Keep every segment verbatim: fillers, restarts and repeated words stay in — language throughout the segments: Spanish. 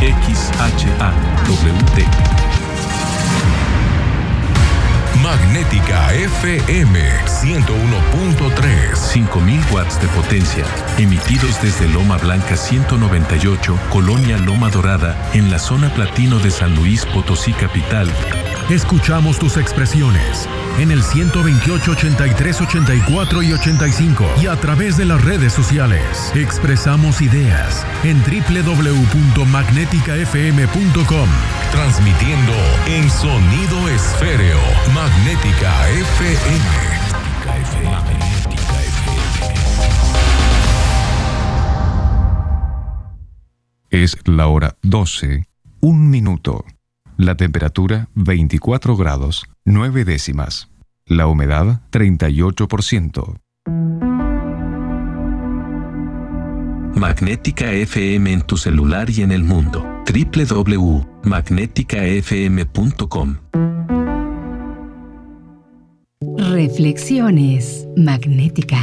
X H A W T. Magnética F M ciento uno punto tres. cinco mil watts de potencia, emitidos desde Loma Blanca ciento noventa y ocho, Colonia Loma Dorada, en la zona platino de San Luis Potosí capital. Escuchamos tus expresiones en el ciento veintiocho, ochenta y tres, ochenta y cuatro y ochenta y cinco y a través de las redes sociales. Expresamos ideas en doble u doble u doble u punto magnética f m punto com. Transmitiendo en sonido esféreo. Magnética F M. Magnética F M. Es la hora doce, un minuto. La temperatura veinticuatro grados, nueve décimas. La humedad treinta y ocho por ciento. Magnética F M en tu celular y en el mundo. doble u doble u doble u punto magnética f m punto com. Reflexiones Magnética.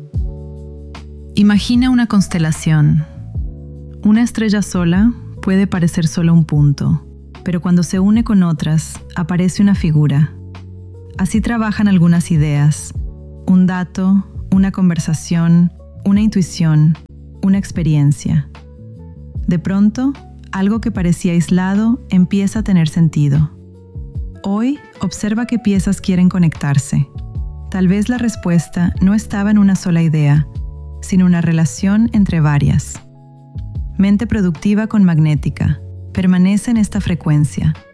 Imagina una constelación. Una estrella sola puede parecer solo un punto, pero cuando se une con otras, aparece una figura. Así trabajan algunas ideas, un dato, una conversación, una intuición, una experiencia. De pronto, algo que parecía aislado empieza a tener sentido. Hoy, observa qué piezas quieren conectarse. Tal vez la respuesta no estaba en una sola idea, sino una relación entre varias. Mente productiva con magnética. Permanece en esta frecuencia.